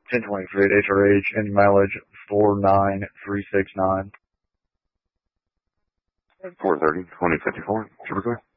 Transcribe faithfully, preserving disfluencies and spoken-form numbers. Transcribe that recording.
ten twenty-three at H R H, and mileage four nine three six nine. four thirty, twenty fifty-four. Super clear.